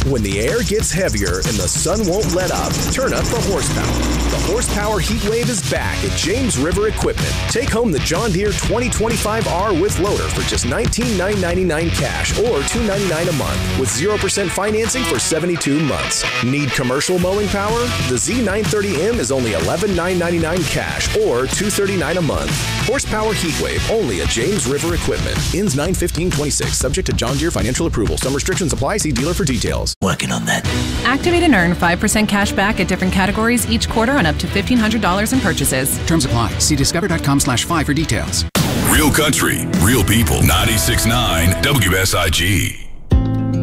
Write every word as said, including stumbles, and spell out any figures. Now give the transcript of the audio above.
When the air gets heavier and the sun won't let up, turn up the horsepower. The Horsepower Heat Wave is back at James River Equipment. Take home the John Deere twenty twenty-five R with loader for just nineteen thousand nine hundred ninety-nine dollars cash or two hundred ninety-nine dollars a month with zero percent financing for seventy-two months. Need commercial mowing power? The Z nine thirty M is only eleven thousand nine hundred ninety-nine dollars cash or two hundred thirty-nine dollars a month. Horsepower Heat Wave only at James River Equipment. Ends nine fifteen twenty-six. Subject to John Deere financial approval. Some restrictions apply. See dealer for details. Working on that. Activate and earn five percent cash back at different categories each quarter on up to fifteen hundred dollars in purchases. Terms apply. See discover.com slash five for details. Real country, real people. ninety-six point nine W S I G.